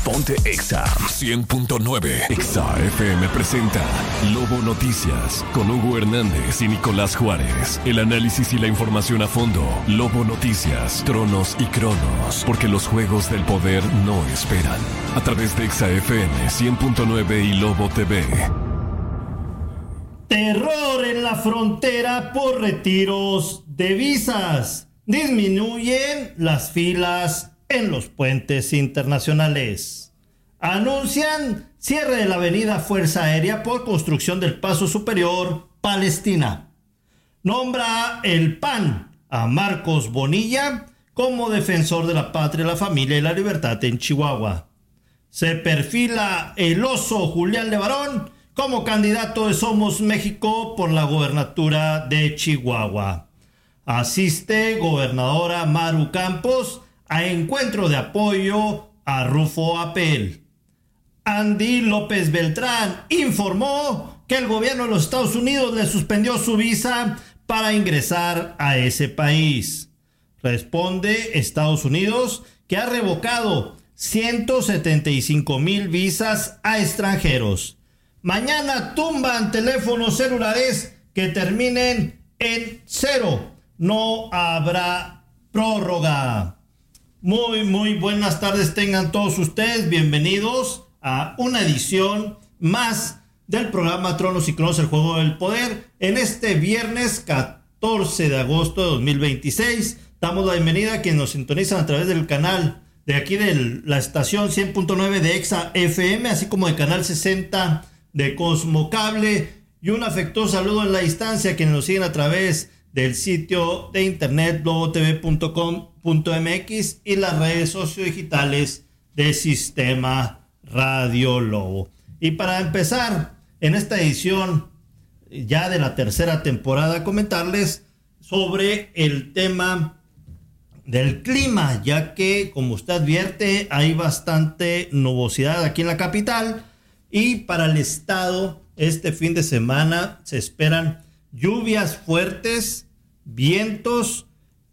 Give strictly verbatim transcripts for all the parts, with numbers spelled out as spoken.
Ponte Exa cien punto nueve. Exa F M presenta Lobo Noticias con Hugo Hernández y Nicolás Juárez. El análisis y la información a fondo. Lobo Noticias, tronos y cronos. Porque los juegos del poder no esperan. A través de Exa F M cien punto nueve y Lobo T V. Terror en la frontera por retiros de visas. Disminuyen las filas en los puentes internacionales. Anuncian cierre de la avenida Fuerza Aérea por construcción del Paso Superior Palestina. Nombra el P A N a Marcos Bonilla como defensor de la patria, la familia y la libertad en Chihuahua. Se perfila el oso Julián Levarón como candidato de Somos México por la gobernatura de Chihuahua. Asiste gobernadora Maru Campos a encuentro de apoyo a Rufo Apel. Andy López Beltrán informó que el gobierno de los Estados Unidos le suspendió su visa para ingresar a ese país. Responde Estados Unidos que ha revocado ciento setenta y cinco mil visas a extranjeros. Mañana tumban teléfonos celulares que terminen en cero. No habrá prórroga. Muy, muy buenas tardes tengan todos ustedes. Bienvenidos a una edición más del programa Tronos y Cronos, el juego del poder. En este viernes catorce de agosto de dos mil veintiséis, damos la bienvenida a quienes nos sintonizan a través del canal de aquí de la estación cien punto nueve de Exa F M, así como de canal sesenta de Cosmo Cable. Y un afectuoso saludo en la distancia a quienes nos siguen a través del sitio de internet lobo t v punto com punto m x y las redes sociodigitales de Sistema Radio Lobo. Y para empezar en esta edición ya de la tercera temporada, comentarles sobre el tema del clima, ya que como usted advierte hay bastante nubosidad aquí en la capital, y para el estado este fin de semana se esperan lluvias fuertes, vientos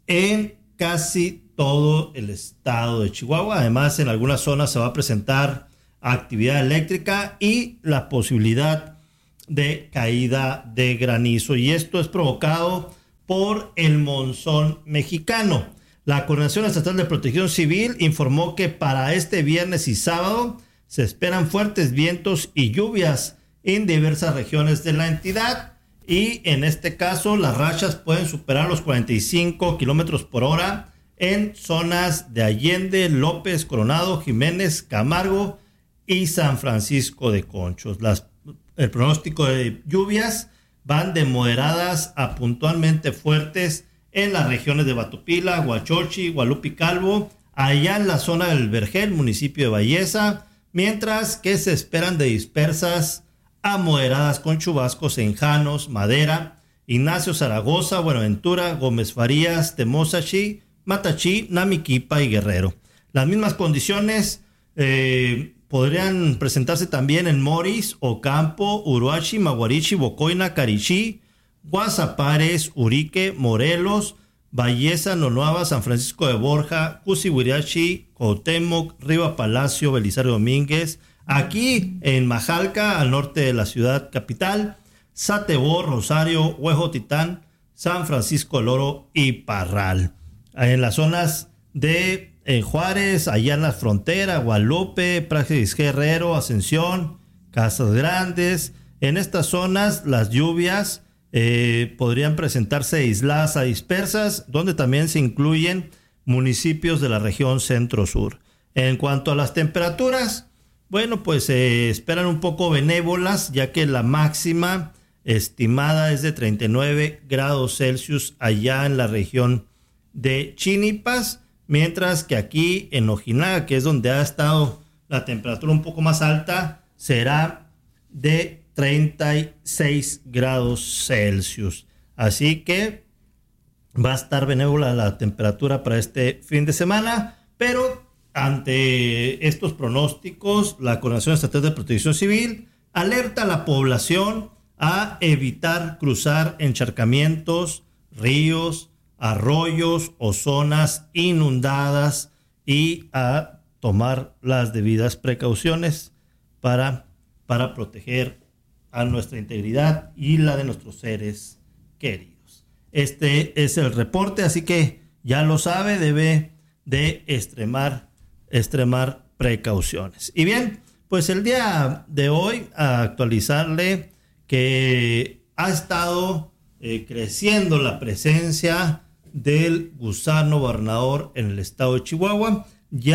en casi todo el estado de Chihuahua. Además, en algunas zonas se va a presentar actividad eléctrica y la posibilidad de caída de granizo. Y esto es provocado por el monzón mexicano. La Coordinación Estatal de Protección Civil informó que para este viernes y sábado se esperan fuertes vientos y lluvias en diversas regiones de la entidad. Y en este caso las rachas pueden superar los cuarenta y cinco kilómetros por hora en zonas de Allende, López, Coronado, Jiménez, Camargo y San Francisco de Conchos. Las, el pronóstico de lluvias van de moderadas a puntualmente fuertes en las regiones de Batupila, Huachochi, Guadalupe y Calvo, allá en la zona del Vergel, municipio de Valleza, mientras que se esperan de dispersas a moderadas con chubascos en Janos, Madera, Ignacio Zaragoza, Buenaventura, Gómez Farías, Temozachi, Matachí, Namiquipa y Guerrero. Las mismas condiciones eh, podrían presentarse también en Moris, Ocampo, Uruachi, Maguarichi, Bocoina, Carichí, Guasapares, Urique, Morelos, Valleza, Nonuava, San Francisco de Borja, Cusihuirachi, Cuauhtémoc, Riva Palacio, Belisario Domínguez, aquí en Majalca, al norte de la ciudad capital, Satebó, Rosario, Huejotitán, San Francisco del Oro y Parral. En las zonas de eh, Juárez, allá en la frontera, Guadalupe, Praxedis Guerrero, Ascensión, Casas Grandes. En estas zonas las lluvias eh, podrían presentarse aisladas a dispersas, donde también se incluyen municipios de la región centro-sur. En cuanto a las temperaturas, bueno, pues se eh, esperan un poco benévolas, ya que la máxima estimada es de treinta y nueve grados Celsius allá en la región de Chinipas, mientras que aquí en Ojinaga, que es donde ha estado la temperatura un poco más alta, será de treinta y seis grados Celsius. Así que va a estar benévola la temperatura para este fin de semana, pero ante estos pronósticos, la Coordinación Estatal de Protección Civil alerta a la población a evitar cruzar encharcamientos, ríos, arroyos o zonas inundadas y a tomar las debidas precauciones para, para proteger a nuestra integridad y la de nuestros seres queridos. Este es el reporte, así que ya lo sabe, debe de extremar, extremar precauciones. Y bien, pues el día de hoy a actualizarle que ha estado eh, creciendo la presencia del gusano barrenador en el estado de Chihuahua.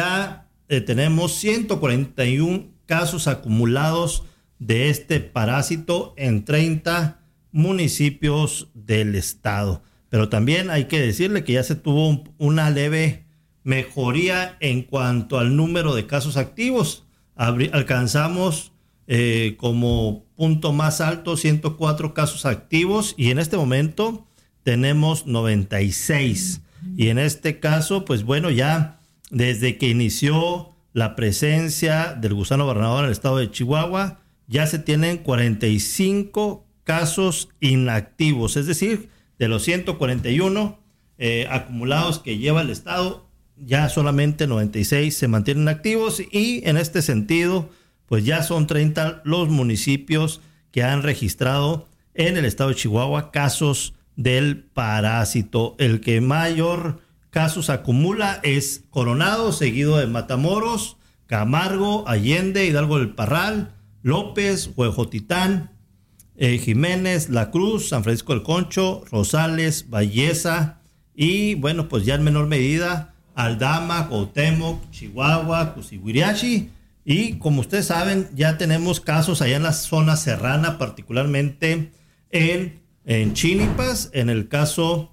Ya eh, tenemos ciento cuarenta y uno casos acumulados de este parásito en treinta municipios del estado. Pero también hay que decirle que ya se tuvo un, una leve mejoría en cuanto al número de casos activos. Abri- alcanzamos eh, como punto más alto ciento cuatro casos activos y en este momento tenemos noventa y seis. Y en este caso, pues bueno, ya desde que inició la presencia del gusano barrenador en el estado de Chihuahua, ya se tienen cuarenta y cinco casos inactivos, es decir, de los ciento cuarenta y uno eh, acumulados que lleva el estado, ya solamente noventa y seis se mantienen activos y en este sentido, pues ya son treinta los municipios que han registrado en el estado de Chihuahua casos del parásito. El que mayor casos acumula es Coronado, seguido de Matamoros, Camargo, Allende, Hidalgo del Parral, López, Huejotitán, eh, Jiménez, La Cruz, San Francisco del Concho, Rosales, Valleza y bueno, pues ya en menor medida Aldama, Cuauhtémoc, Chihuahua, Cusihuiriachi y como ustedes saben ya tenemos casos allá en la zona serrana, particularmente en, en Chinipas, en el caso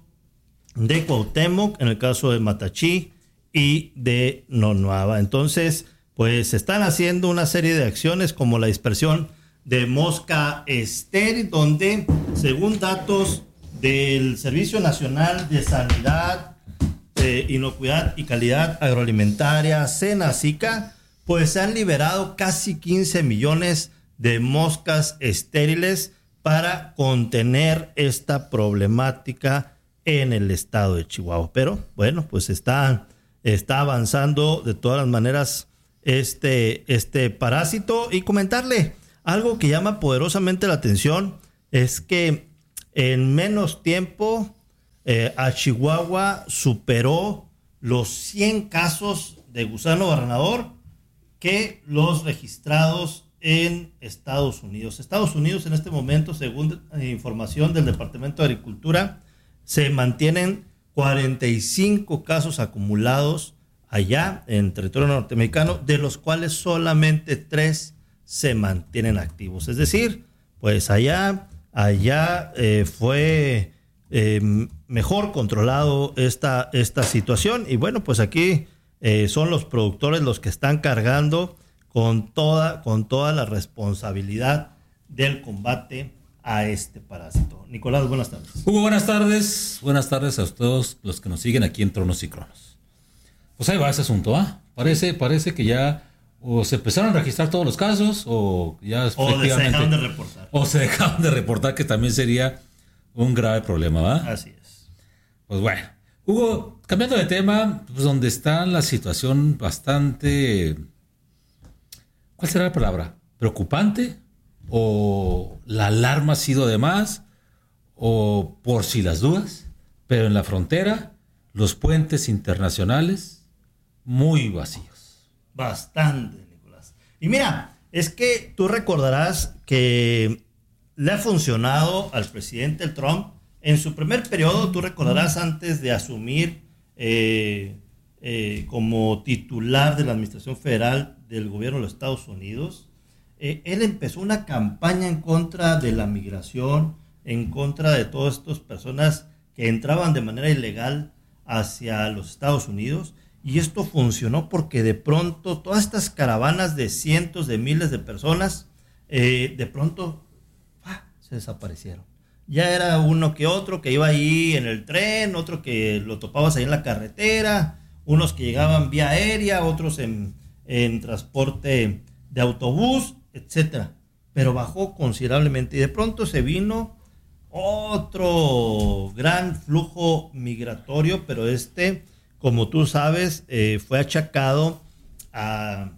de Cuauhtémoc, en el caso de Matachí y de Nonuava. Entonces, pues se están haciendo una serie de acciones como la dispersión de mosca estéril, donde según datos del Servicio Nacional de Sanidad, eh, Inocuidad y Calidad Agroalimentaria, SENASICA, pues se han liberado casi quince millones de moscas estériles para contener esta problemática en el estado de Chihuahua. Pero bueno, pues está, está avanzando de todas las maneras este, este parásito. Y comentarle algo que llama poderosamente la atención es que en menos tiempo eh, a Chihuahua superó los cien casos de gusano barrenador que los registrados en Estados Unidos. Estados Unidos en este momento, según información del Departamento de Agricultura, se mantienen cuarenta y cinco casos acumulados allá en territorio norteamericano, de los cuales solamente tres se mantienen activos. Es decir, pues allá, allá eh, fue eh, mejor controlado esta, esta situación. Y bueno, pues aquí eh, son los productores los que están cargando con toda, con toda la responsabilidad del combate a este parásito. Nicolás, buenas tardes. Hugo, buenas tardes. Buenas tardes a todos los que nos siguen aquí en Tronos y Cronos. Pues ahí va ese asunto, ¿ah? ¿eh? Parece, parece que ya o se empezaron a registrar todos los casos o ya o se dejaron de reportar. O se dejaron de reportar, que también sería un grave problema, ¿va? Así es. Pues bueno. Hugo, cambiando de tema, pues donde está la situación bastante... ¿Cuál será la palabra? ¿Preocupante? ¿O la alarma ha sido de más? ¿O por si las dudas? Pero en la frontera, los puentes internacionales muy vacíos. Bastante, Nicolás. Y mira, es que tú recordarás que le ha funcionado al presidente Trump en su primer periodo. Tú recordarás antes de asumir eh, eh, como titular de la Administración Federal del Gobierno de los Estados Unidos, eh, él empezó una campaña en contra de la migración, en contra de todas estas personas que entraban de manera ilegal hacia los Estados Unidos. Y esto funcionó porque de pronto todas estas caravanas de cientos de miles de personas, eh, de pronto ¡ah!, se desaparecieron. Ya era uno que otro que iba ahí en el tren, otro que lo topabas ahí en la carretera, unos que llegaban vía aérea, otros en, en transporte de autobús, etcétera. Pero bajó considerablemente y de pronto se vino otro gran flujo migratorio, pero este, como tú sabes, eh, fue achacado a,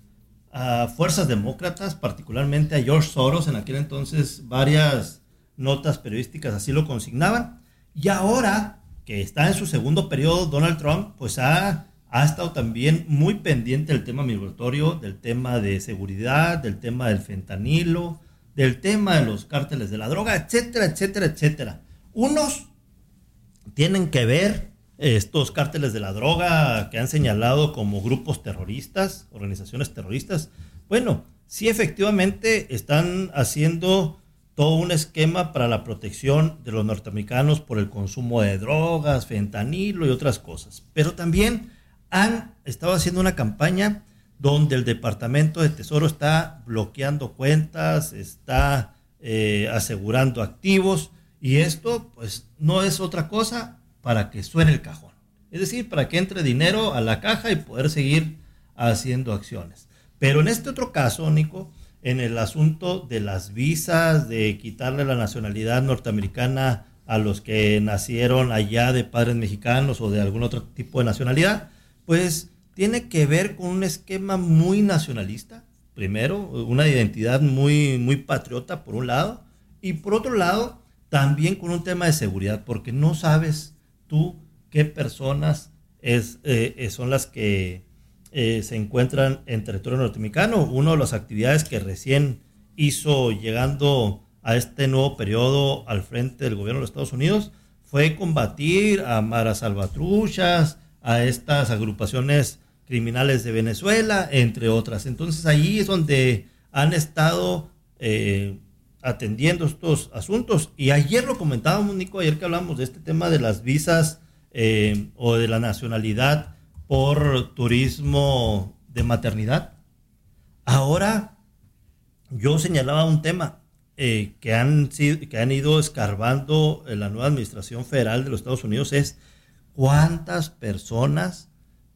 a fuerzas demócratas, particularmente a George Soros. En aquel entonces varias notas periodísticas así lo consignaban. Y ahora que está en su segundo periodo, Donald Trump pues ha, ha estado también muy pendiente del tema migratorio, del tema de seguridad, del tema del fentanilo, del tema de los cárteles de la droga, etcétera, etcétera, etcétera. Unos tienen que ver estos cárteles de la droga que han señalado como grupos terroristas, organizaciones terroristas. Bueno, sí, efectivamente están haciendo todo un esquema para la protección de los norteamericanos por el consumo de drogas, fentanilo y otras cosas. Pero también han estado haciendo una campaña donde el Departamento de Tesoro está bloqueando cuentas, está eh, asegurando activos, y esto pues no es otra cosa para que suene el cajón. Es decir, para que entre dinero a la caja y poder seguir haciendo acciones. Pero en este otro caso, Nico, en el asunto de las visas, de quitarle la nacionalidad norteamericana a los que nacieron allá de padres mexicanos o de algún otro tipo de nacionalidad, pues tiene que ver con un esquema muy nacionalista. Primero, una identidad muy, muy patriota por un lado, y por otro lado, también con un tema de seguridad, porque no sabes tú qué personas es, eh, son las que eh, se encuentran en territorio norteamericano. Una de las actividades que recién hizo llegando a este nuevo periodo al frente del gobierno de los Estados Unidos fue combatir a maras salvatruchas, a estas agrupaciones criminales de Venezuela, entre otras. Entonces ahí es donde han estado eh, atendiendo estos asuntos. Y ayer lo comentábamos, Nico, ayer que hablamos de este tema de las visas eh, o de la nacionalidad por turismo de maternidad. Ahora yo señalaba un tema eh, que, han, que han ido escarbando en la nueva administración federal de los Estados Unidos, es cuántas personas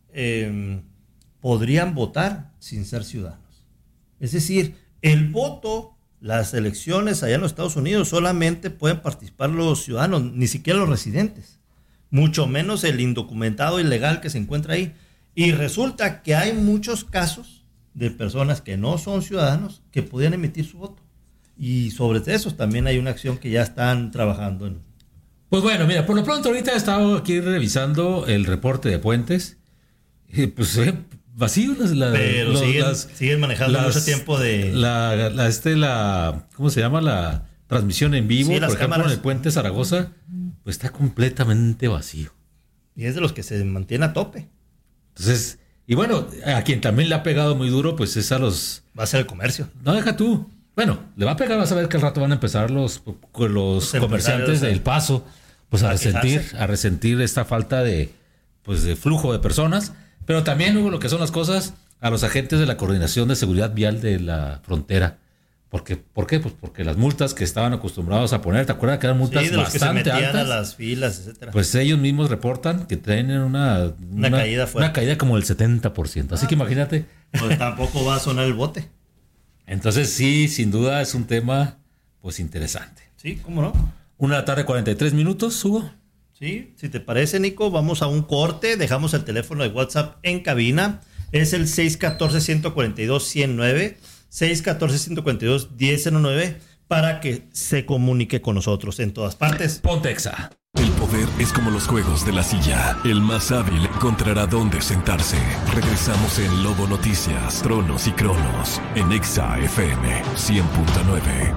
eh, podrían votar sin ser ciudadanos. Es decir, el voto, las elecciones allá en los Estados Unidos solamente pueden participar los ciudadanos, ni siquiera los residentes, mucho menos el indocumentado ilegal que se encuentra ahí. Y resulta que hay muchos casos de personas que no son ciudadanos que podían emitir su voto. Y sobre eso también hay una acción que ya están trabajando en. Pues bueno, mira, por lo pronto ahorita he estado aquí revisando el reporte de Puentes. Y pues eh, vacío las, la, pero los, siguen, las, siguen manejando las, mucho tiempo de la, la este la ¿cómo se llama? La transmisión en vivo, sí, por ejemplo, cámaras. en el Puente Zaragoza, pues está completamente vacío. Y es de los que se mantiene a tope. Entonces, y bueno, a quien también le ha pegado muy duro, pues es a los. Va a ser el comercio. No, deja tú. Bueno, le va a pegar, vas a ver que al rato van a empezar los, los, los comerciantes del Paso, pues a resentir, a resentir esta falta de, pues de flujo de personas. Pero también, Hugo, lo que son las cosas, a los agentes de la Coordinación de Seguridad Vial de la frontera. Porque, ¿Por qué? Pues porque las multas que estaban acostumbrados a poner, ¿te acuerdas que eran multas sí, de los bastante que se metían altas? A las filas, etcétera. Pues ellos mismos reportan que tienen una, una, una caída fuerte. Una caída como del setenta por ciento. Así ah, que imagínate. Pues tampoco va a sonar el bote. Entonces sí, sin duda es un tema pues interesante. Sí, ¿cómo no? Una de la tarde, cuarenta y tres minutos, Hugo. Sí, si te parece, Nico, vamos a un corte. Dejamos el teléfono de WhatsApp en cabina. Es el seis uno cuatro, uno cuatro dos, uno cero nueve. seis uno cuatro, uno cuatro dos, uno cero nueve para que se comunique con nosotros en todas partes. Pontexa. El poder es como los juegos de la silla. El más hábil encontrará dónde sentarse. Regresamos en Lobo Noticias, Tronos y Cronos, en Exa F M cien punto nueve.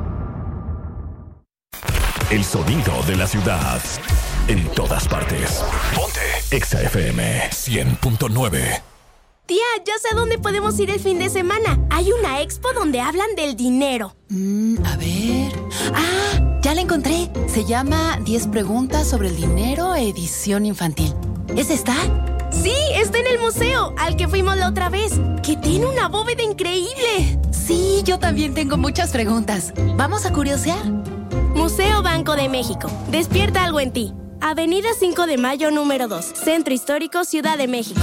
El sonido de la ciudad. En todas partes. Ponte Exa F M cien punto nueve. Tía, ya sé a dónde podemos ir el fin de semana. Hay una expo donde hablan del dinero. Mm, a ver... ¡Ah! Ya la encontré. Se llama diez preguntas sobre el dinero, edición infantil. ¿Es esta? Sí, está en el museo, al que fuimos la otra vez. Que tiene una bóveda increíble. Sí, yo también tengo muchas preguntas. ¿Vamos a curiosear? Museo Banco de México. Despierta algo en ti. Avenida cinco de Mayo, número dos. Centro Histórico, Ciudad de México.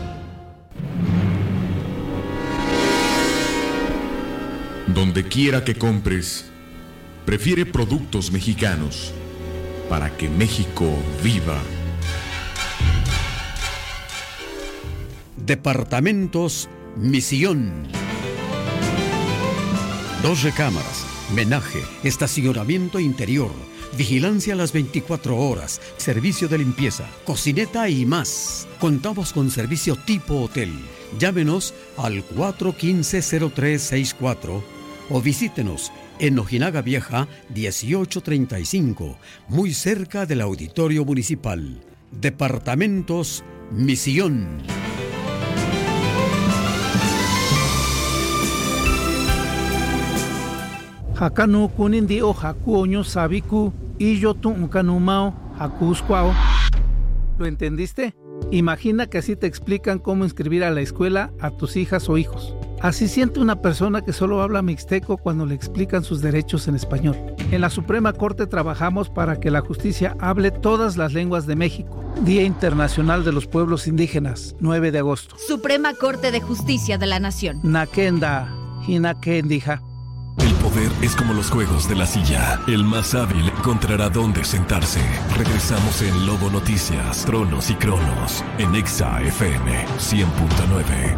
Donde quiera que compres, prefiere productos mexicanos para que México viva. Departamentos Misión. Dos recámaras, menaje, estacionamiento interior, vigilancia a las veinticuatro horas, servicio de limpieza, cocineta y más. Contamos con servicio tipo hotel. Llámenos al cuatro uno cinco, cero tres seis cuatro o visítenos en Ojinaga Vieja dieciocho treinta y cinco, muy cerca del Auditorio Municipal. Departamentos Misión. Hakanu kunindi o hakuoño sabiku y yo tu unkanumao hakuskwao. ¿Lo entendiste? Imagina que así te explican cómo inscribir a la escuela a tus hijas o hijos. Así siente una persona que solo habla mixteco cuando le explican sus derechos en español. En la Suprema Corte trabajamos para que la justicia hable todas las lenguas de México. Día Internacional de los Pueblos Indígenas, nueve de agosto. Suprema Corte de Justicia de la Nación. Nakenda, hinakendija. El poder es como los juegos de la silla. El más hábil encontrará dónde sentarse. Regresamos en Lobo Noticias, Tronos y Cronos, en Exa F M cien punto nueve.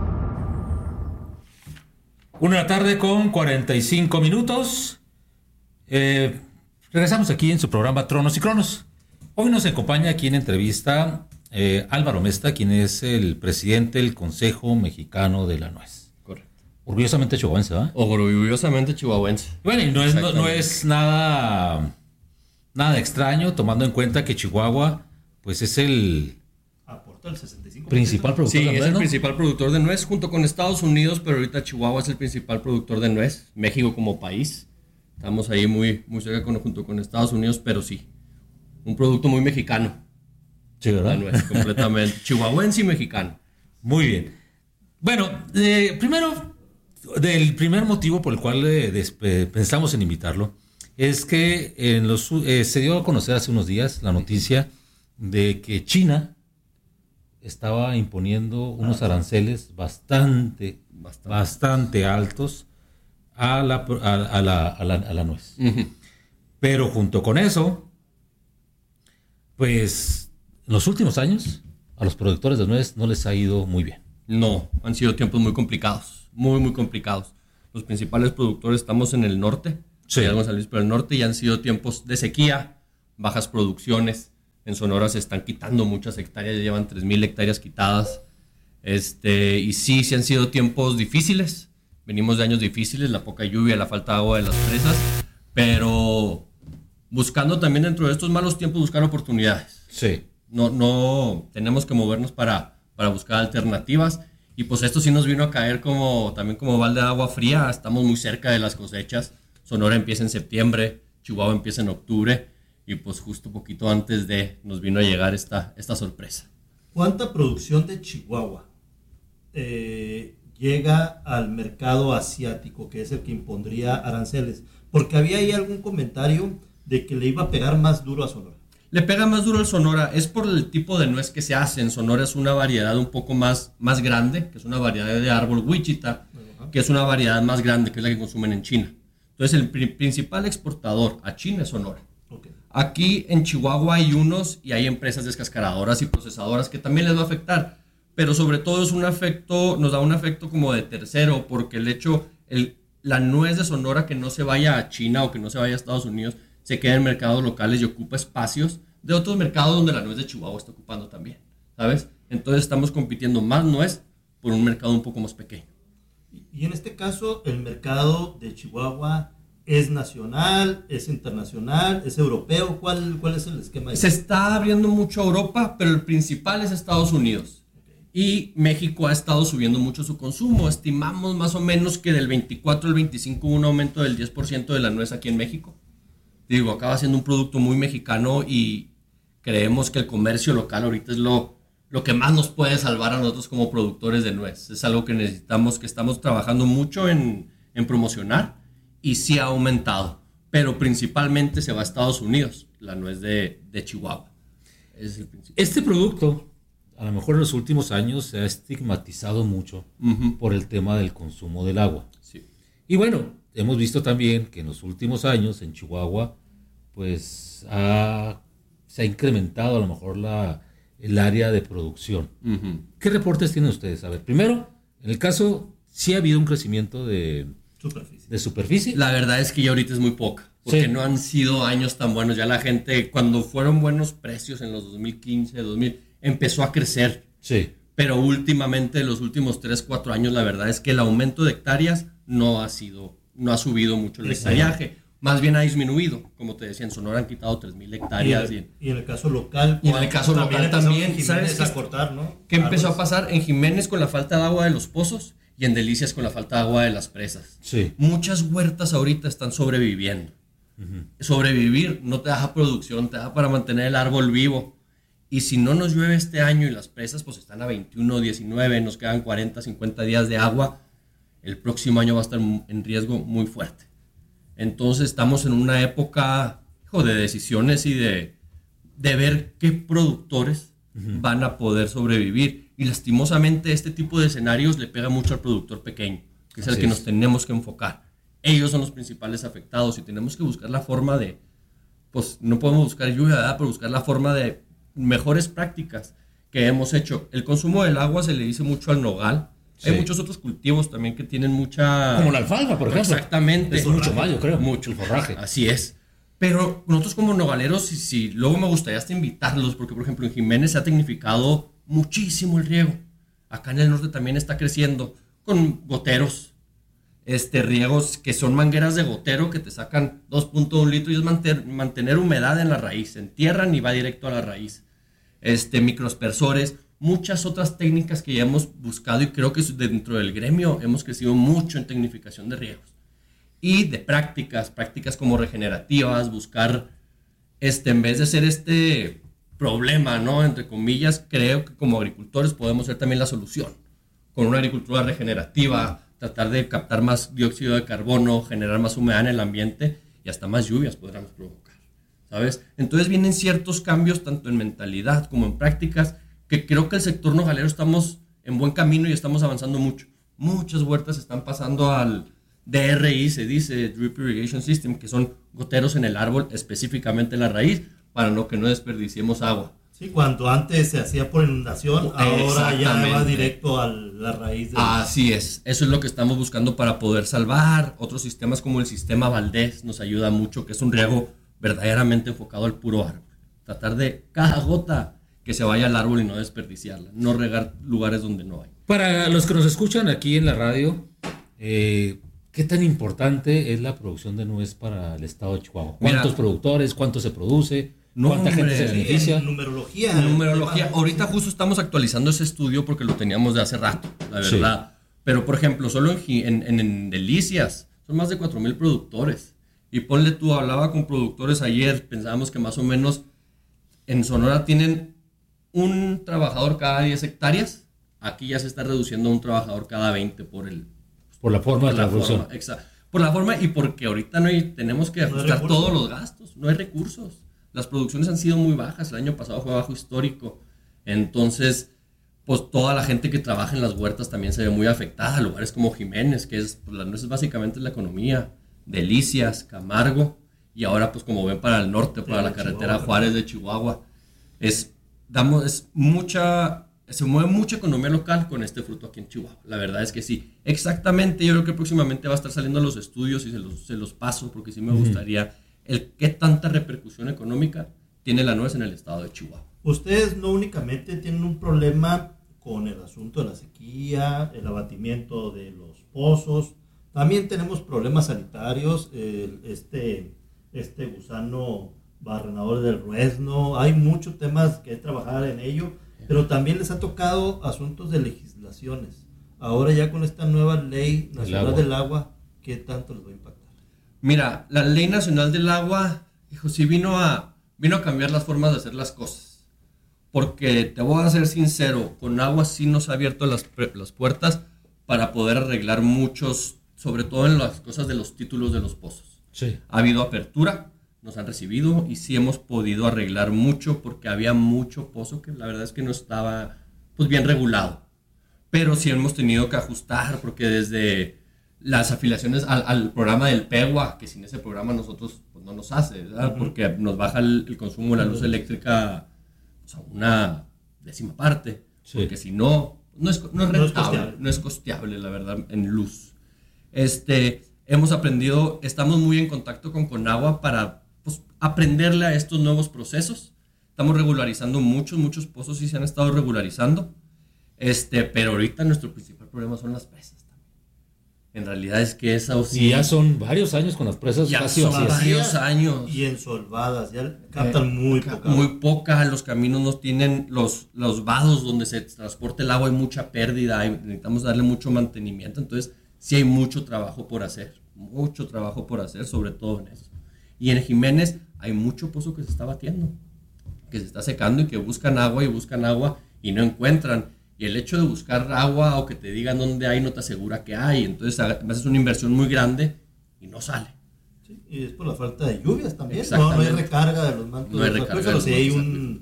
Una de la tarde con cuarenta y cinco minutos. Eh, regresamos aquí en su programa Tronos y Cronos. Hoy nos acompaña aquí en entrevista eh, Álvaro Mesta, quien es el presidente del Consejo Mexicano de la Nuez. Orgullosamente chihuahuense, ¿verdad? Orgullosamente chihuahuense. Bueno, y no es, no, no es nada, nada extraño, tomando en cuenta que Chihuahua, pues es el aporta el sesenta y cinco por ciento principal productor sí, de nuez, es el ¿no? principal productor de nuez, junto con Estados Unidos, pero ahorita Chihuahua es el principal productor de nuez. México como país, estamos ahí muy, muy cerca con, junto con Estados Unidos, pero sí, un producto muy mexicano. Sí, ¿verdad? La nuez, completamente. Chihuahuense y mexicano. Muy bien. Bueno, eh, primero... Del primer motivo por el cual eh, despe- pensamos en invitarlo es que en los, eh, se dio a conocer hace unos días la noticia de que China estaba imponiendo unos aranceles bastante, bastante, bastante altos a la, a, a la, a la, a la nuez. Uh-huh. Pero junto con eso, pues en los últimos años a los productores de nuez no les ha ido muy bien. No, han sido tiempos muy complicados. Muy, muy complicados. Los principales productores estamos en el norte, sí. En San Luis, pero el norte, y han sido tiempos de sequía, bajas producciones. En Sonora se están quitando muchas hectáreas, ya llevan tres mil hectáreas quitadas. Este, y sí, sí han sido tiempos difíciles. Venimos de años difíciles, la poca lluvia, la falta de agua de las presas, pero buscando también dentro de estos malos tiempos buscar oportunidades. Sí. No, no, tenemos que movernos para, para buscar alternativas. Y pues esto sí nos vino a caer como también como balde de agua fría. Estamos muy cerca de las cosechas. Sonora empieza en septiembre, Chihuahua empieza en octubre. Y pues justo poquito antes de nos vino a llegar esta, esta sorpresa. ¿Cuánta producción de Chihuahua eh, llega al mercado asiático, que es el que impondría aranceles? Porque había ahí algún comentario de que le iba a pegar más duro a Sonora. Le pega más duro al Sonora, es por el tipo de nuez que se hace. En Sonora es una variedad un poco más, más grande, que es una variedad de árbol Wichita, uh-huh. que es una variedad más grande, que es la que consumen en China. Entonces el pri- principal exportador a China es Sonora. Okay. Aquí en Chihuahua hay unos y hay empresas descascaradoras y procesadoras que también les va a afectar, pero sobre todo es un efecto, nos da un efecto como de tercero, porque el hecho, el, la nuez de Sonora que no se vaya a China o que no se vaya a Estados Unidos, se queda en mercados locales y ocupa espacios de otros mercados donde la nuez de Chihuahua está ocupando también, ¿sabes? Entonces estamos compitiendo más nuez por un mercado un poco más pequeño. Y en este caso, el mercado de Chihuahua es nacional, es internacional, es europeo. ¿Cuál, cuál es el esquema? Se está abriendo mucho a Europa, pero el principal es Estados Unidos. Okay. Y México ha estado subiendo mucho su consumo. Estimamos más o menos que del veinticuatro al veinticinco un aumento del diez por ciento de la nuez aquí en México. Digo, acaba siendo un producto muy mexicano y creemos que el comercio local ahorita es lo, lo que más nos puede salvar a nosotros como productores de nuez. Es algo que necesitamos, que estamos trabajando mucho en, en promocionar y sí ha aumentado. Pero principalmente se va a Estados Unidos, la nuez de, de Chihuahua. Es el principal. Este producto, a lo mejor en los últimos años, se ha estigmatizado mucho uh-huh. por el tema del consumo del agua. Sí. Y bueno, hemos visto también que en los últimos años en Chihuahua, pues ha, se ha incrementado a lo mejor la, el área de producción. Uh-huh. ¿Qué reportes tienen ustedes? A ver, primero, en el caso, sí ha habido un crecimiento de superficie. De superficie. La verdad es que ya ahorita es muy poca, porque sí. no han sido años tan buenos. Ya la gente, cuando fueron buenos precios en los dos mil quince, dos mil, empezó a crecer. Sí. Pero últimamente, los últimos tres, cuatro años, la verdad es que el aumento de hectáreas no ha sido, no ha subido mucho el hectareaje. Más bien ha disminuido. Como te decía, en Sonora han quitado tres mil hectáreas. Y, el, y en el caso local. Y en el caso local también. ¿Sabes a cortar, no? ¿Qué empezó a pasar? En Jiménez con la falta de agua de los pozos y en Delicias con la falta de agua de las presas. Sí. Muchas huertas ahorita están sobreviviendo. Uh-huh. Sobrevivir no te da producción, te da para mantener el árbol vivo. Y si no nos llueve este año y las presas pues están a veintiuno, diecinueve, nos quedan cuarenta, cincuenta días de agua, el próximo año va a estar en riesgo muy fuerte. Entonces estamos en una época, hijo, de decisiones y de, de ver qué productores uh-huh. van a poder sobrevivir. Y lastimosamente este tipo de escenarios le pega mucho al productor pequeño, que es Así el que es. nos tenemos que enfocar. Ellos son los principales afectados y tenemos que buscar la forma de, pues no podemos buscar lluvia, ¿verdad? Pero buscar la forma de mejores prácticas que hemos hecho. El consumo del agua se le dice mucho al nogal. Sí. Hay muchos otros cultivos también que tienen mucha... Como la alfalfa, por ejemplo. Exactamente. Es mucho más, yo creo. Mucho. El forraje. Así es. Pero nosotros como nogaleros, sí, sí, luego me gustaría hasta invitarlos, porque por ejemplo en Jiménez se ha tecnificado muchísimo el riego. Acá en el norte también está creciendo con goteros. Este, riegos que son mangueras de gotero que te sacan dos punto uno litros y es mantener, mantener humedad en la raíz. Se entierran y va directo a la raíz. Este, microaspersores. Muchas otras técnicas que ya hemos buscado y creo que dentro del gremio hemos crecido mucho en tecnificación de riegos y de prácticas, prácticas como regenerativas, buscar, este, en vez de ser este problema, ¿no? Entre comillas, creo que como agricultores podemos ser también la solución. Con una agricultura regenerativa, tratar de captar más dióxido de carbono, generar más humedad en el ambiente y hasta más lluvias podríamos provocar, ¿sabes? Entonces vienen ciertos cambios tanto en mentalidad como en prácticas que creo que el sector nogalero estamos en buen camino y estamos avanzando mucho. Muchas huertas están pasando al D R I, se dice, Drip Irrigation System, que son goteros en el árbol, específicamente en la raíz, para no que no desperdiciemos agua. Sí, cuando antes se hacía por inundación, ahora ya va directo a la raíz. De... Así es, eso es lo que estamos buscando para poder salvar. Otros sistemas como el sistema Valdés nos ayuda mucho, que es un riego verdaderamente enfocado al puro árbol. Tratar de cada gota que se vaya al árbol y no desperdiciarla, no regar lugares donde no hay. Para los que nos escuchan aquí en la radio, eh, ¿qué tan importante es la producción de nuez para el estado de Chihuahua? ¿Cuántos Mira, productores? ¿Cuánto se produce? No, ¿Cuánta hombre, gente se beneficia? Numerología. Numerología. Ahorita justo estamos actualizando ese estudio porque lo teníamos de hace rato, la verdad. Sí. Pero, por ejemplo, solo en, en, en Delicias son más de cuatro mil productores. Y ponle tú, hablaba con productores ayer, pensábamos que más o menos en Sonora tienen un trabajador cada diez hectáreas, aquí ya se está reduciendo a un trabajador cada veinte por el... Por la forma por de la producción. Forma, exacto. Por la forma y porque ahorita no hay, tenemos que ajustar no todos los gastos, no hay recursos. Las producciones han sido muy bajas, el año pasado fue bajo histórico, entonces pues toda la gente que trabaja en las huertas también se ve muy afectada, lugares como Jiménez, que es, pues, la nuez es básicamente la economía, Delicias, Camargo, y ahora pues como ven para el norte, para la carretera Chihuahua, Juárez de Chihuahua, es... Damos, es mucha, se mueve mucha economía local con este fruto aquí en Chihuahua. La verdad es que sí. Exactamente, yo creo que próximamente va a estar saliendo los estudios y se los, se los paso porque sí me uh-huh. gustaría el qué tanta repercusión económica tiene la nuez en el estado de Chihuahua. Ustedes no únicamente tienen un problema con el asunto de la sequía, el abatimiento de los pozos, también tenemos problemas sanitarios, el, este, este gusano barrenador del ruesno, hay muchos temas que trabajar en ello, pero también les ha tocado asuntos de legislaciones. Ahora ya con esta nueva ley nacional del agua, ¿qué tanto les va a impactar? Mira, la ley nacional del agua, hijo, sí vino a, vino a cambiar las formas de hacer las cosas, porque te voy a ser sincero, con agua sí nos ha abierto las, las puertas para poder arreglar muchos, sobre todo en las cosas de los títulos de los pozos. Sí. Ha habido apertura, nos han recibido y sí hemos podido arreglar mucho porque había mucho pozo que la verdad es que no estaba pues bien regulado, pero sí hemos tenido que ajustar porque desde las afiliaciones al, al programa del PEGUA, que sin ese programa nosotros pues, no nos hace, ¿verdad? Uh-huh. Porque nos baja el, el consumo de la luz eléctrica pues, a una décima parte, sí. Porque si no, no es, no es rentable, no es, costeable. no es costeable, la verdad, en luz. Este, hemos aprendido, estamos muy en contacto con Conagua para pues, aprenderle a estos nuevos procesos. Estamos regularizando muchos, muchos pozos y se han estado regularizando. Este, pero ahorita nuestro principal problema son las presas también. En realidad es que esa... Sí, y ya son varios años con las presas. Ya son vacías. varios años. Y ensolvadas, ya captan eh, muy poca. Muy poca, los caminos no tienen los, los vados donde se transporta el agua, hay mucha pérdida, hay, necesitamos darle mucho mantenimiento, entonces sí hay mucho trabajo por hacer, mucho trabajo por hacer, sobre todo en eso. Y en Jiménez hay mucho pozo que se está batiendo, que se está secando y que buscan agua y buscan agua y no encuentran. Y el hecho de buscar agua o que te digan dónde hay no te asegura que hay. Entonces haces una inversión muy grande y no sale. Sí, y es por la falta de lluvias también. No, no hay recarga de los mantos. No hay recarga. Pero sí hay un,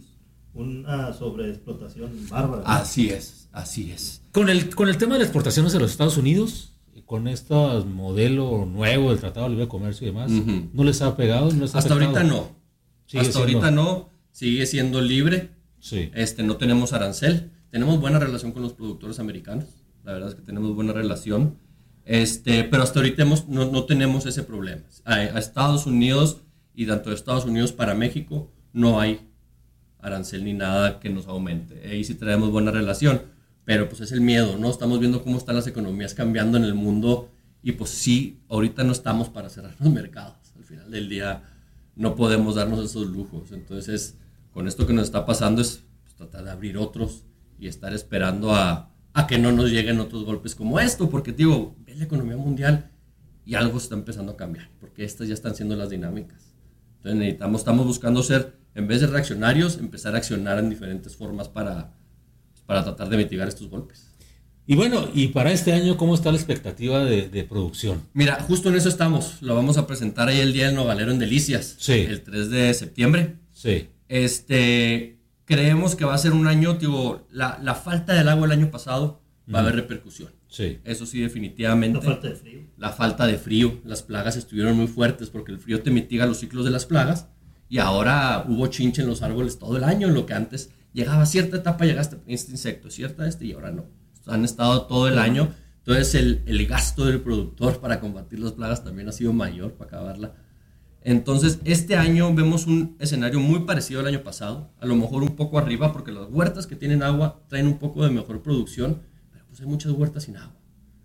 una sobreexplotación bárbara. Así es, así es. Con el, con el tema de las exportaciones a los Estados Unidos, con este modelo nuevo del Tratado de Libre Comercio y demás, uh-huh. ¿no les ha pegado? ¿No les ha Hasta afectado? ahorita no. Sigue Hasta siendo... ahorita no. Sigue siendo libre. Sí. Este, no tenemos arancel. Tenemos buena relación con los productores americanos, la verdad es que tenemos buena relación, este, pero hasta ahorita hemos, no, no tenemos ese problema. A, a Estados Unidos y tanto de Estados Unidos para México no hay arancel ni nada que nos aumente. Ahí sí tenemos buena relación, pero pues es el miedo, ¿no? Estamos viendo cómo están las economías cambiando en el mundo y pues sí, ahorita no estamos para cerrar los mercados. Al final del día no podemos darnos esos lujos. Entonces, con esto que nos está pasando es pues, tratar de abrir otros y estar esperando a, a que no nos lleguen otros golpes como esto, porque digo, ves la economía mundial y algo está empezando a cambiar, porque estas ya están siendo las dinámicas. Entonces necesitamos, estamos buscando ser, en vez de reaccionarios, empezar a accionar en diferentes formas para, para tratar de mitigar estos golpes. Y bueno, y para este año, ¿cómo está la expectativa de, de producción? Mira, justo en eso estamos, lo vamos a presentar ahí el Día del Nogalero en Delicias, sí. El tres de septiembre. Sí. Este... Creemos que va a ser un año, digo, la, la falta del agua el año pasado va a haber repercusión. Sí. Eso sí, definitivamente. La falta de frío. La falta de frío. Las plagas estuvieron muy fuertes porque el frío te mitiga los ciclos de las plagas y ahora hubo chinche en los árboles todo el año, lo que antes llegaba a cierta etapa, llegaste a este insecto, cierta este y ahora no. Han estado todo el año. Entonces el, el gasto del productor para combatir las plagas también ha sido mayor para acabarla. Entonces, este año vemos un escenario muy parecido al año pasado, a lo mejor un poco arriba, porque las huertas que tienen agua traen un poco de mejor producción, pero pues hay muchas huertas sin agua.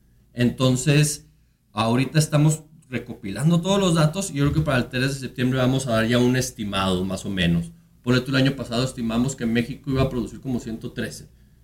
Entonces, ahorita estamos recopilando todos los datos y yo creo que para el tres de septiembre vamos a dar ya un estimado, más o menos. Por eso el año pasado estimamos que México iba a producir como ciento trece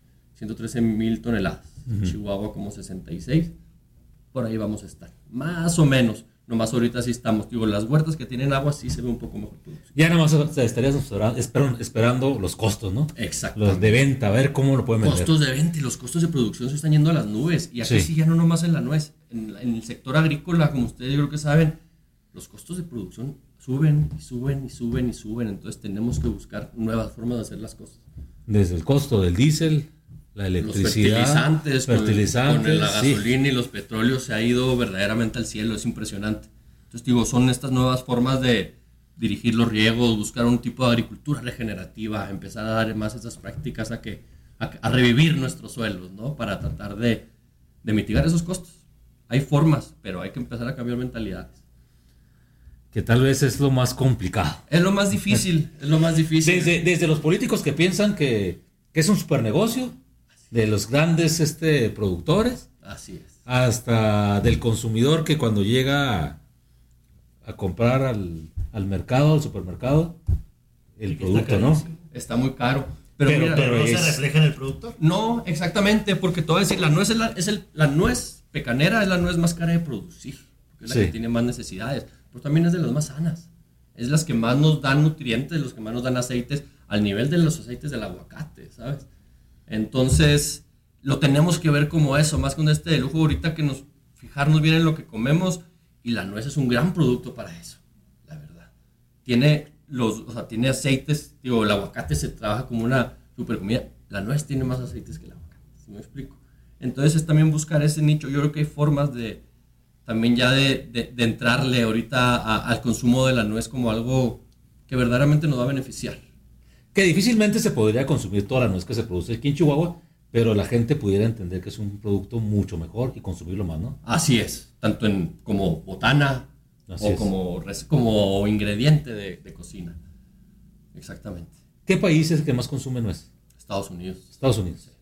mil toneladas, uh-huh. Chihuahua como sesenta y seis, por ahí vamos a estar, más o menos. Nomás ahorita sí estamos, digo, las huertas que tienen agua sí se ve un poco mejor producción. Ya nada más estarías esperando, esperando los costos, ¿no? Exacto. Los de venta, a ver cómo lo pueden vender. Costos de venta y los costos de producción se están yendo a las nubes. Y aquí sí, sí ya no nomás en la nuez. En, en el sector agrícola, como ustedes yo creo que saben, los costos de producción suben y suben y suben y suben. Entonces tenemos que buscar nuevas formas de hacer las cosas. Desde el costo del diésel, la electricidad, los fertilizantes, fertilizantes con, con la gasolina sí. y los petróleos se ha ido verdaderamente al cielo, es impresionante. Entonces digo, son estas nuevas formas de dirigir los riegos, buscar un tipo de agricultura regenerativa, empezar a dar más esas prácticas a que a, a revivir nuestros suelos, ¿no? Para tratar de, de mitigar esos costos. Hay formas, pero hay que empezar a cambiar mentalidades. Que tal vez es lo más complicado. Es lo más difícil, es lo más difícil. Desde, desde los políticos que piensan que, que es un super negocio, de los grandes este, productores, así es, hasta del consumidor que cuando llega a, a comprar al, al mercado, al supermercado, el sí, producto, está ¿no? Está muy caro. Pero, pero, mira, pero ¿no es, se refleja en el producto? No, exactamente, porque te voy a decir, la nuez, es la, es el, la nuez pecanera es la nuez más cara de producir, porque es la sí. que tiene más necesidades, pero también es de las más sanas. Es las que más nos dan nutrientes, los que más nos dan aceites, al nivel de los aceites del aguacate, ¿sabes? Entonces, lo tenemos que ver como eso, más con este de lujo ahorita que nos fijarnos bien en lo que comemos, y la nuez es un gran producto para eso, la verdad. Tiene los, o sea, tiene aceites, digo, el aguacate se trabaja como una super comida, la nuez tiene más aceites que el aguacate, ¿sí me explico? Entonces es también buscar ese nicho. Yo creo que hay formas de, también ya de, de, de entrarle ahorita a, al consumo de la nuez como algo que verdaderamente nos va a beneficiar. que difícilmente se podría consumir toda la nuez que se produce aquí en Chihuahua, pero la gente pudiera entender que es un producto mucho mejor y consumirlo más, ¿no? Así es, tanto en como botana Así o es. como, como ingrediente de, de cocina. Exactamente. ¿Qué país es el que más consume nuez? Estados Unidos. Estados Unidos. Sí.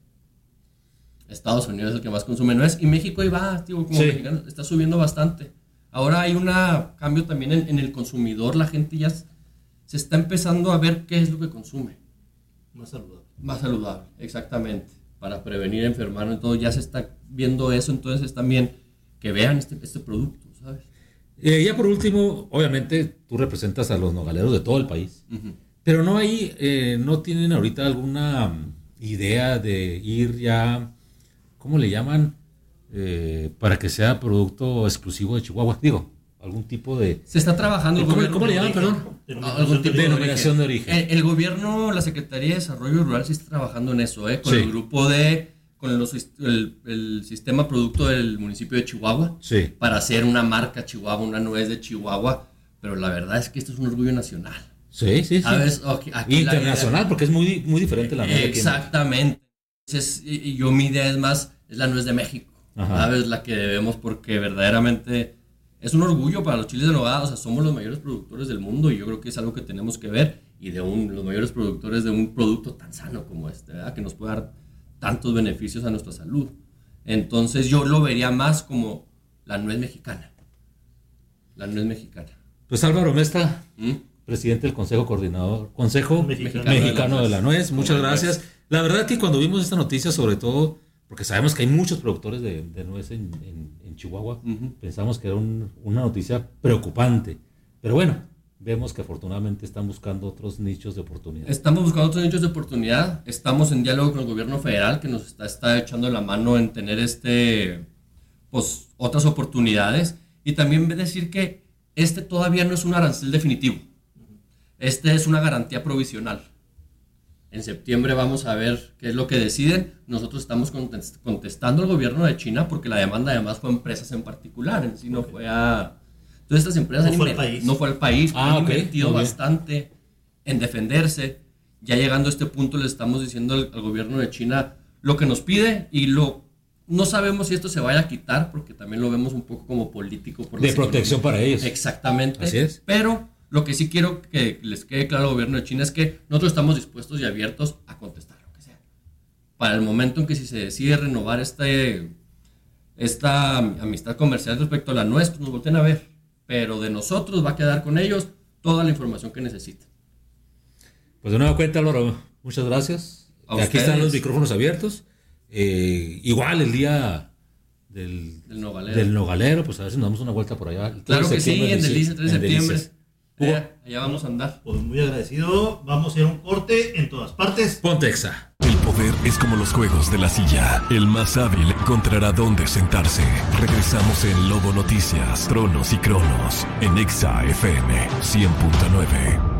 Estados Unidos es el que más consume nuez y México ahí va, tío, como Sí. mexicano, está subiendo bastante. Ahora hay un cambio también en, en el consumidor, la gente ya s- se está empezando a ver qué es lo que consume. Más saludable. Más saludable, exactamente. Para prevenir enfermar, entonces ya se está viendo eso, entonces es también que vean este, este producto, ¿sabes? Eh, ya por último, obviamente tú representas a los nogaleros de todo el país, Uh-huh. pero no hay, eh, no tienen ahorita alguna mm, idea de ir ya, ¿cómo le llaman? Eh, para que sea producto exclusivo de Chihuahua, digo, algún tipo de... Se está trabajando. el ¿Cómo, gobierno ¿cómo le de llaman, origen. perdón? Denominación Algún tipo de Denominación de origen. El, el gobierno, la Secretaría de Desarrollo Rural sí está trabajando en eso, ¿eh? Con Sí. el grupo de, con los, el, el sistema producto del municipio de Chihuahua, Sí. para hacer una marca Chihuahua, una nuez de Chihuahua, pero la verdad es que esto es un orgullo nacional. Sí, sí, sí. ¿Sabes? Aquí- aquí la Internacional, idea- porque es muy, muy diferente la nuez de aquí en Exactamente. Entonces, y, y yo mi idea es más, es la nuez de México, Ajá. ¿sabes? La que debemos, porque verdaderamente es un orgullo para los chiles de nogada. O sea, somos los mayores productores del mundo y yo creo que es algo que tenemos que ver, y de un, los mayores productores de un producto tan sano como este, ¿verdad? Que nos puede dar tantos beneficios a nuestra salud. Entonces yo lo vería más como la nuez mexicana. La nuez mexicana. Pues Álvaro Mestra, ¿Mm? presidente del Consejo Coordinador, Consejo Mexicano Mexicano, de la de la Nuez. Muchas gracias. La verdad que cuando vimos esta noticia, sobre todo, porque sabemos que hay muchos productores de, de nuez en, en- en Chihuahua, Ujú. pensamos que era un- una noticia preocupante. Pero bueno, vemos que afortunadamente están buscando otros nichos de oportunidad. Estamos buscando otros nichos de oportunidad. Estamos en diálogo con el gobierno federal, que nos está, está echando la mano en tener este, pues, otras oportunidades. Y también decir que este todavía no es un arancel definitivo. Este es una garantía provisional. En septiembre vamos a ver qué es lo que deciden. Nosotros estamos contest- contestando al gobierno de China porque la demanda además fue a empresas en particular, en sí no fue a... Entonces estas empresas No han fue al inver- país. no fue al país, Ah, han ok, invertido muy bien. bastante en defenderse. Ya llegando a este punto le estamos diciendo al, al gobierno de China lo que nos pide, y lo no sabemos si esto se vaya a quitar porque también lo vemos un poco como político por De las protección economías. para ellos. Exactamente. Así es. Pero lo que sí quiero que les quede claro al gobierno de China es que nosotros estamos dispuestos y abiertos a contestar lo que sea. Para el momento en que si se decide renovar este, esta amistad comercial respecto a la nuez, pues nos volteen a ver. Pero de nosotros va a quedar con ellos toda la información que necesiten. Pues de nueva cuenta, Álvaro, muchas gracias. A Aquí ustedes. están los micrófonos abiertos. Eh, igual el día del, Del Nogalero. del Nogalero, pues a ver si nos damos una vuelta por allá. El tres Claro de que sí, septiembre, en Delicias, el tres de en septiembre. Delicias. Hugo, Allá, allá vamos a andar. Pues muy agradecido. Vamos a ir a un corte en todas partes. Pontexa. El poder es como los juegos de la silla. El más hábil encontrará dónde sentarse. Regresamos en Lobo Noticias, Tronos y Cronos, en Exa F M cien punto nueve.